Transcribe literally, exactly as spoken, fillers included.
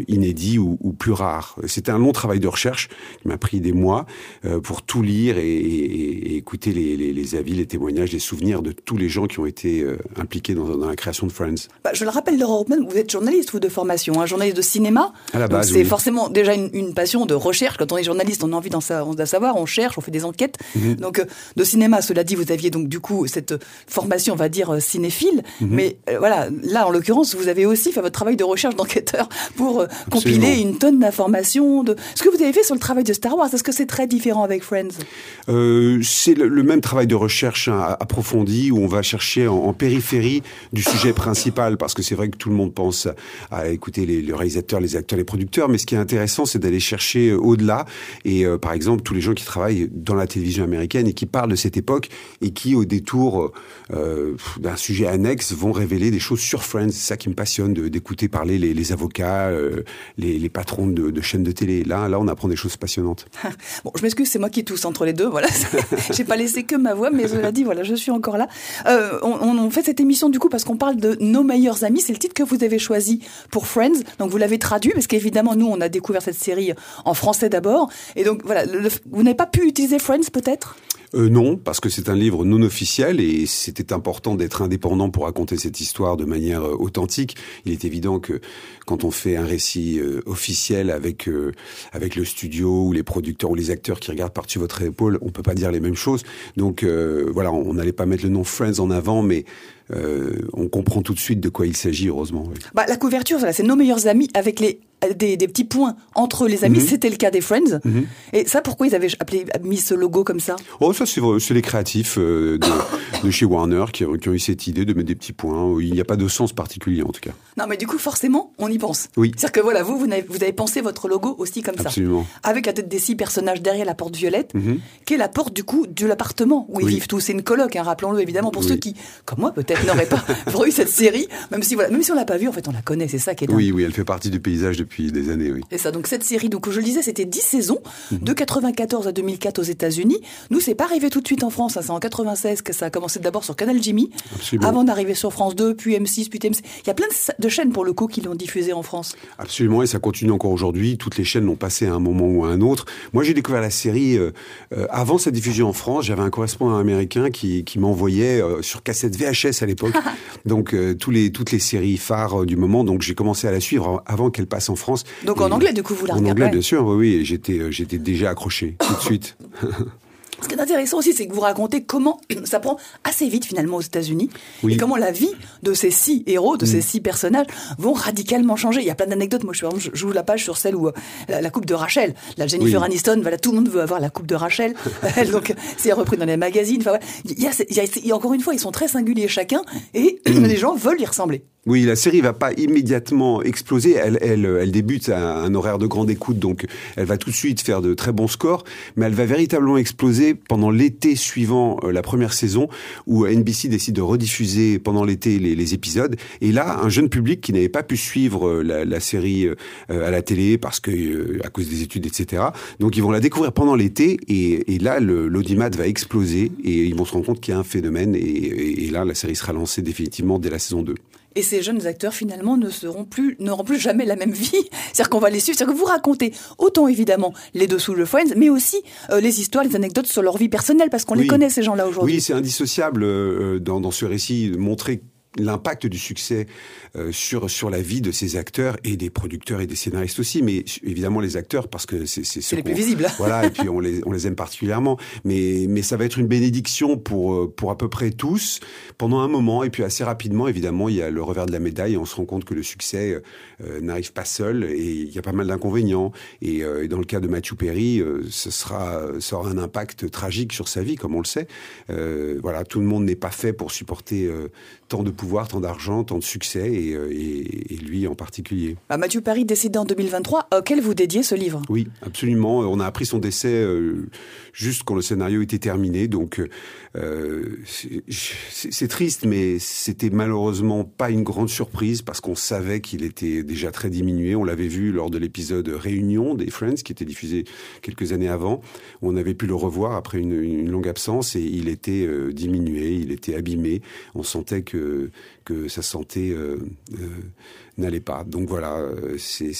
inédits ou, ou plus rares. C'était un long travail de recherche qui m'a pris des mois euh, pour tout lire et, et, et écouter les, les, les avis, les témoignages, les souvenirs de tous les gens qui ont été euh, impliqués dans, dans la création de Friends. Bah, je le rappelle, Laura Oppmann, vous êtes journaliste, vous, de formation, hein, journaliste de cinéma. À la base, donc c'est oui. forcément déjà une, une passion de recherche. Quand on est journaliste, on a envie d'en savoir, on cherche, on fait des enquêtes. Mm-hmm. Donc, euh, de cinéma, cela dit, vous aviez donc du coup cette formation, on va dire, cinéphile. Mm-hmm. Mais euh, voilà, là, en l'occurrence, vous avez aussi fait votre travail de recherche d'enquêteur pour euh, compiler une tonne d'informations. De... Ce que vous avez fait sur le travail de Star Wars, est-ce que c'est très différent avec Friends ? euh, C'est le, le même travail de recherche hein, approfondi où on va chercher en, en périphérie du sujet principal, parce que c'est vrai que tout le monde pense à, à écouter les, les réalisateurs, les acteurs, les producteurs, mais ce qui est intéressant, c'est d'aller chercher au-delà. Et euh, par exemple, tous les gens qui travaillent dans la télévision américaine et qui parlent de cette époque et qui, au détour euh, d'un sujet annexe, vont révéler des choses sur Friends. C'est ça qui me passionne, de, d'écouter parler les, les avocats, euh, les, les patrons de, de chaînes de télé. Là, là, on apprend des choses passionnantes. Bon, je m'excuse, c'est moi qui tousse entre les deux. Voilà, j'ai pas laissé que ma voix, mais cela dit, voilà, je suis encore là. Euh, on, on fait cette émission du coup parce qu'on parle de nos meilleurs amis. C'est le titre que vous avez choisi pour Friends. Donc vous l'avez traduit parce qu'évidemment nous on a découvert cette série en français d'abord. Et donc voilà, le, vous n'avez pas pu utiliser Friends peut-être ? Euh, non, parce que c'est un livre non officiel et c'était important d'être indépendant pour raconter cette histoire de manière euh, authentique. Il est évident que quand on fait un récit euh, officiel avec euh, avec le studio ou les producteurs ou les acteurs qui regardent par-dessus votre épaule, on peut pas dire les mêmes choses. Donc euh, voilà, on n'allait pas mettre le nom Friends en avant, mais euh, on comprend tout de suite de quoi il s'agit, heureusement. Oui. Bah, la couverture, voilà, c'est nos meilleurs amis avec les Des, des petits points entre les amis, mm-hmm. C'était le cas des Friends. Mm-hmm. Et ça, pourquoi ils avaient appelé, mis ce logo comme ça ? Oh, ça, c'est, c'est les créatifs euh, de, de chez Warner qui, qui ont eu cette idée de mettre des petits points. Il n'y a pas de sens particulier, en tout cas. Non, mais du coup, forcément, on y pense. Oui. C'est-à-dire que voilà, vous, vous avez, vous avez pensé votre logo aussi comme Absolument. ça. Avec la tête des six personnages derrière la porte violette, mm-hmm. qui est la porte, du coup, de l'appartement où ils oui. vivent tous. C'est une coloc, hein, rappelons-le, évidemment, pour oui. ceux qui, comme moi, peut-être, n'auraient pas vu cette série. Même si, voilà, même si on l'a pas vue, en fait, on la connaît. C'est ça qui est dingue. Oui, oui, elle fait partie du paysage depuis des années, oui. C'est ça. Donc cette série, donc je le disais, c'était dix saisons, mmh. de quatre-vingt-quatorze à deux mille quatre aux États-Unis. Nous, c'est pas arrivé tout de suite en France. Hein, c'est en quatre-vingt-seize que ça a commencé d'abord sur Canal Jimmy, Absolument. Avant d'arriver sur France deux, puis M six, puis T M C. Il y a plein de, de chaînes pour le coup qui l'ont diffusé en France. Absolument, et ça continue encore aujourd'hui. Toutes les chaînes l'ont passé à un moment ou à un autre. Moi, j'ai découvert la série euh, euh, avant sa diffusion en France. J'avais un correspondant américain qui, qui m'envoyait euh, sur cassette V H S à l'époque. donc euh, tous les toutes les séries phares euh, du moment. Donc j'ai commencé à la suivre avant qu'elle passe en France. Donc et, en anglais, du coup, vous la regardez. En anglais, bien sûr, oui, oui. Et j'étais, j'étais déjà accroché tout de suite. Ce qui est intéressant aussi, c'est que vous racontez comment ça prend assez vite finalement aux États-Unis, oui. et comment la vie de ces six héros, de mmh. ces six personnages, vont radicalement changer. Il y a plein d'anecdotes. Moi, je, je joue la page sur celle où euh, la, la coupe de Rachel, la Jennifer oui. Aniston, voilà, tout le monde veut avoir la coupe de Rachel. Donc, c'est repris dans les magazines. Enfin, voilà. il, y a, il, y a, il y a encore une fois, ils sont très singuliers chacun, et les gens veulent y ressembler. Oui, la série va pas immédiatement exploser. Elle, elle, elle débute à un horaire de grande écoute, donc elle va tout de suite faire de très bons scores, mais elle va véritablement exploser pendant l'été suivant euh, la première saison, où N B C décide de rediffuser pendant l'été les, les épisodes. Et là, un jeune public qui n'avait pas pu suivre euh, la, la série euh, à la télé parce que euh, à cause des études, et cetera. Donc ils vont la découvrir pendant l'été, et, et là, le, l'audimat va exploser, et ils vont se rendre compte qu'il y a un phénomène, et, et, et là, la série sera lancée définitivement dès la saison deux. Et ces jeunes acteurs, finalement, ne seront plus, n'auront plus jamais la même vie. C'est-à-dire qu'on va les suivre. C'est-à-dire que vous racontez autant, évidemment, les dessous de Friends, mais aussi euh, les histoires, les anecdotes sur leur vie personnelle, parce qu'on oui. les connaît, ces gens-là, aujourd'hui. Oui, c'est indissociable euh, dans, dans ce récit, montrer l'impact du succès euh, sur sur la vie de ces acteurs et des producteurs et des scénaristes aussi, mais évidemment les acteurs parce que c'est c'est, c'est les plus visibles. Voilà, et puis on les on les aime particulièrement, mais mais ça va être une bénédiction pour pour à peu près tous pendant un moment, et puis assez rapidement évidemment il y a le revers de la médaille, et on se rend compte que le succès euh, n'arrive pas seul, et il y a pas mal d'inconvénients, et, euh, et dans le cas de Matthew Perry, euh, ce sera ça aura un impact tragique sur sa vie, comme on le sait. Euh, voilà, tout le monde n'est pas fait pour supporter euh, tant de pouvoir, tant d'argent, tant de succès, et, et, et lui en particulier. Ah, Matthew Perry décédé en deux mille vingt-trois, auquel vous dédiez ce livre. Oui, absolument. On a appris son décès euh, juste quand le scénario était terminé, donc euh, c'est, c'est triste, mais c'était malheureusement pas une grande surprise, parce qu'on savait qu'il était déjà très diminué. On l'avait vu lors de l'épisode Réunion des Friends, qui était diffusé quelques années avant, où on avait pu le revoir après une, une longue absence, et il était euh, diminué, il était abîmé. On sentait que que sa santé euh, euh, n'allait pas. Donc voilà, c'est